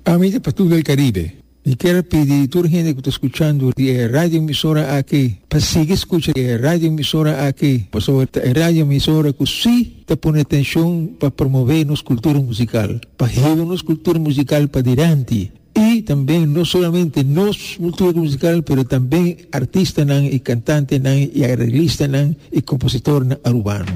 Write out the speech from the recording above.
Amiga para todo el Caribe, y quiero pedir a toda la gente que está escuchando la radio emisora aquí, para seguir escuchando la radio emisora aquí, por sobre la radio emisora que sí te pone atención para promover nuestra cultura musical, para llevar nuestra cultura musical para adelante. Y también no solamente nuestra cultura musical, pero también artistas y cantantes y arreglistas y compositores urbanos.